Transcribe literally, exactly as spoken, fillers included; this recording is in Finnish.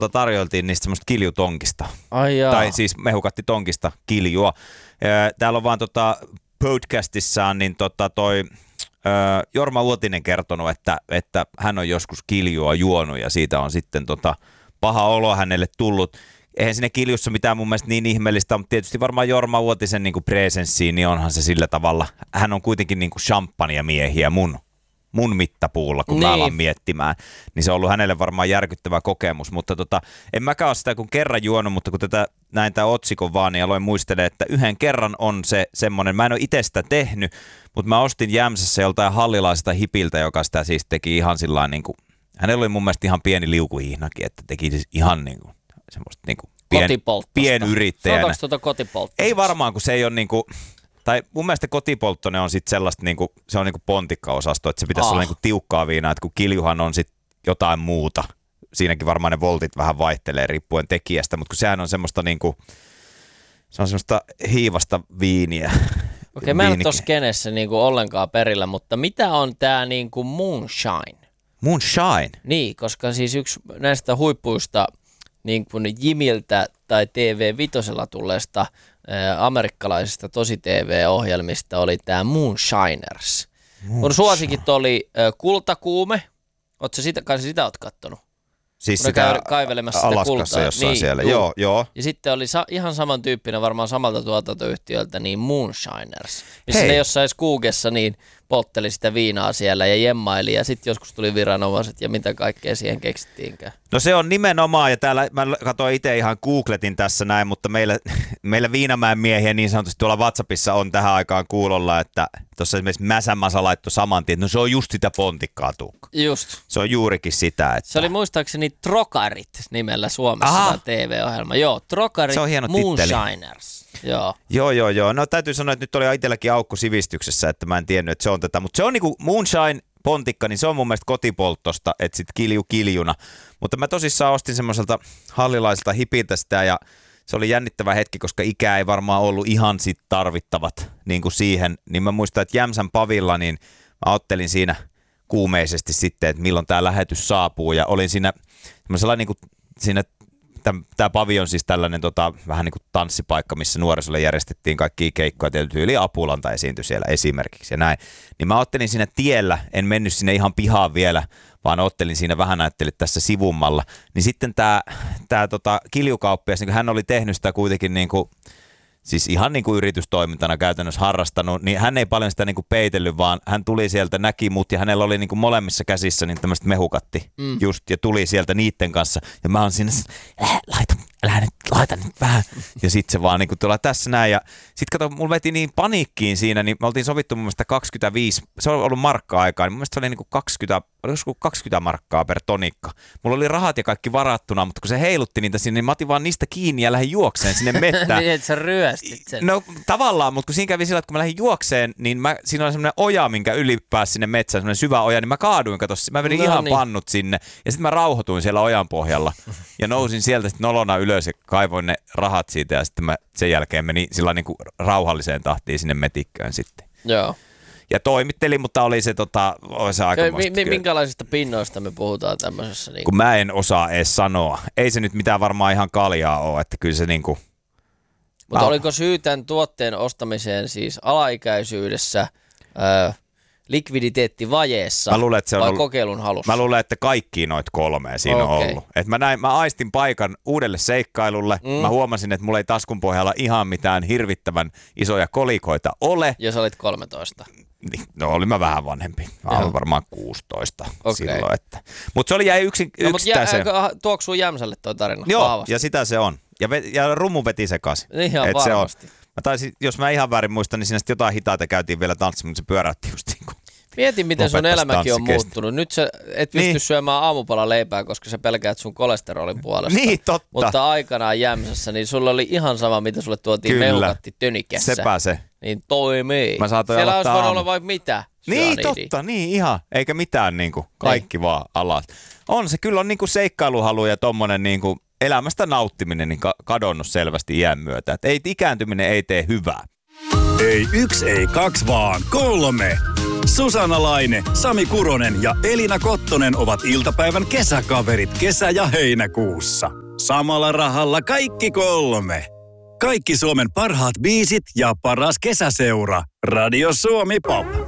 tarjoiltiin niistä semmoista kiljutonkista. Ai jaa. Tai siis mehukattitonkista kiljua. Täällä on vaan tota podcastissaan niin tota toi Jorma Uotinen kertonut, että, että hän on joskus kiljua juonut ja siitä on sitten tota paha olo hänelle tullut. Eihän siinä kiljussa mitään mun mielestä niin ihmeellistä, mutta tietysti varmaan Jorma Uotisen niin kuin presenssiin, niin onhan se sillä tavalla. Hän on kuitenkin niin kuin champagne-miehiä mun, mun mittapuulla, kun niin. Mä alan miettimään. Niin se on ollut hänelle varmaan järkyttävä kokemus, mutta tota, en mäkään ole sitä kun kerran juonut, mutta kun tätä näin tämän otsikon vaan, niin aloin muistelemaan, että yhden kerran on se semmoinen, mä en ole itse sitä tehnyt, mutta mä ostin Jämsässä joltain hallilaisesta hipiltä, joka sitä siis teki ihan sillä niin kuin, hänellä oli mun mielestä ihan pieni liukuhihnakin, että teki siis ihan niin kuin semmoista niinku pien, pienyrittäjänä. Sanotaanko tuota kotipolttoa? Ei varmaan, kun se ei ole niinku, tai mun mielestä kotipolttoinen on sitten sellaista niinku, se on niinku pontikkaosasto, että se pitäisi ah. olla niinku tiukkaa viinaa, että kun kiljuhan on sitten jotain muuta. Siinäkin varmaan ne voltit vähän vaihtelee riippuen tekijästä, mutta kun sehän on semmoista niinku, se on semmoista hiivasta viiniä. Okei, mä en ole tossa kenessä niinku ollenkaan perillä, mutta mitä on tää niinku moonshine? Moonshine? Niin, koska siis yksi näistä huippuista niin kuin Jimiltä tai T V Vitosella tulleesta ää, amerikkalaisesta tosi-T V-ohjelmista oli tämä Moonshiners. Moonshine. Mun suosikit oli ä, Kultakuume. Ootko sitä, kai sitä oot kattonut? Siis sitä kaivelemassa sitä Alaskassa kultaa. jossain niin, siellä, joo, joo. joo. Ja sitten oli sa- ihan samantyyppinen varmaan samalta tuotantoyhtiöltä, niin Moonshiners. Missä Hei. ne jossain Skoogessa niin poltteli sitä viinaa siellä ja jemmaili ja sitten joskus tuli viranomaiset ja mitä kaikkea siihen keksittiinkään. No se on nimenomaan, ja täällä mä katsoin itse ihan googletin tässä näin, mutta meillä, meillä Viinamäen miehiä niin sanotusti tuolla WhatsAppissa on tähän aikaan kuulolla, että tuossa esimerkiksi Mäsämasa laittoi saman tien, että no se on just sitä pontikkaa, Tuukka. Just. Se on juurikin sitä, että... Se oli muistaakseni Trokarit nimellä Suomessa tämä T V-ohjelma. Joo, Trokarit Moonshiners. Joo. Joo, joo, joo. No täytyy sanoa, että nyt oli itselläkin aukko sivistyksessä, että mä en tiennyt, että se on tätä. Mutta se on niinku moonshine pontikka, niin se on mun mielestä kotipolttosta, että sit kilju kiljuna. Mutta mä tosissaan ostin semmoiselta hallilaiselta hipiltä sitä ja se oli jännittävä hetki, koska ikää ei varmaan ollut ihan sit tarvittavat niin kuin siihen. Niin mä muistan, että Jämsän Pavilla, niin mä ottelin siinä kuumeisesti sitten, että milloin tää lähetys saapuu ja olin siinä semmoisella niin kuin siinä tämä Pavi on siis tällainen tota, vähän niin kuin tanssipaikka, missä nuorisolle järjestettiin kaikkia keikkoja, tietysti yli Apulanta esiintyi siellä esimerkiksi ja näin. Niin mä ottelin siinä tiellä, en mennyt sinne ihan pihaan vielä, vaan ottelin siinä vähän ajattelin tässä sivummalla. Niin sitten tämä tää, tota, kiljukauppias, niin hän oli tehnyt sitä kuitenkin niin kuin, siis ihan niin kuin yritystoimintana käytännössä harrastanut, niin hän ei paljon sitä niin kuin peitellyt, vaan hän tuli sieltä, näki mut ja hänellä oli niin kuin molemmissa käsissä niin tämmöistä mehukatti mm. just ja tuli sieltä niitten kanssa ja mä oon siinä, äh, laita, älä nyt, laita nyt vähän ja sit se vaan niin kuin tuolla tässä näin ja sit kato, mulla veti niin paniikkiin siinä, niin me oltiin sovittu mun mielestä kaksikymmentäviisi, se on ollut markka-aikaa, niin mun mielestä se oli niin kuin kaksikymmentä, olisiko kaksikymmentä markkaa per tonikka. Mulla oli rahat ja kaikki varattuna, mutta kun se heilutti niitä sinne, niin mä otin vaan niistä kiinni ja lähdin juokseen sinne mettään. Niin, että sä ryöstit sen. No tavallaan, mutta kun siinä kävi sillä, että kun mä lähdin juokseen, niin mä, siinä oli semmoinen oja, minkä yli pääsi sinne metsään, semmoinen syvä oja, niin mä kaaduin, kato, mä vedin no ihan niin. pannut sinne. Ja sitten mä rauhoituin siellä ojan pohjalla ja nousin sieltä sitten nolona ylös ja kaivoin ne rahat siitä ja sitten mä sen jälkeen menin sillä niin kuin rauhalliseen tahtiin sinne metikköön sitten. Joo. Ja toimittelin, mutta oli se, tota, oli se aika mi- mi- Minkälaisista pinnoista me puhutaan tämmöisessä? Niin... Kun mä en osaa edes sanoa. Ei se nyt mitään varmaan ihan kaljaa ole, että kyllä se niinku... Mutta oliko syy tämän tuotteen ostamiseen siis alaikäisyydessä, öö, likviditeettivajeessa luulen, että se on vai ollut, kokeilun halussa? Mä luulen, että kaikki noita kolmea siinä okay. on ollut. Et mä, näin, mä aistin paikan uudelle seikkailulle. Mm. Mä huomasin, että mulla ei taskun pohjalla ihan mitään hirvittävän isoja kolikoita ole. Ja sä olit kolmetoista. No olin mä vähän vanhempi. Mä olin varmaan kuusitoista okay. silloin. Että. Mutta se oli jäi yksin, no, yksittäisen. Mutta tuoksuu Jämsälle toi tarina? Joo, vahvasti. ja sitä se on. Ja, ve, ja rummu veti sekaisin. Ihan et varmasti. Se on. Mä taisin, jos mä ihan väärin muistan, niin siinä sitten jotain hitaita käytiin vielä tanssia, mutta se pyöräytti just niin kuin. Mieti, miten sun elämäkin on muuttunut. Nyt sä et pysty niin. syömään aamupala leipää, koska sä pelkäät sun kolesterolin puolesta. Niin, totta. Mutta aikanaan Jämsässä, niin sulla oli ihan sama, mitä sulle tuotiin mehukatti tönikässä. Sepä se. Niin toimii. Mä saatoin siellä olisi voinut aamu. olla vaikka mitä. Niin, totta, niin ihan. Eikä mitään niinku, kaikki niin. vaan alat. On se, kyllä on niinku seikkailuhalu ja tommonen niinku elämästä nauttiminen niin kadonnut selvästi iän myötä. Et ei, ikääntyminen ei tee hyvää. Ei yksi, ei kaksi, vaan kolme. Susanna Laine, Sami Kuronen ja Elina Kottonen ovat iltapäivän kesäkaverit kesä- ja heinäkuussa. Samalla rahalla kaikki kolme. Kaikki Suomen parhaat biisit ja paras kesäseura. Radio Suomi Pop.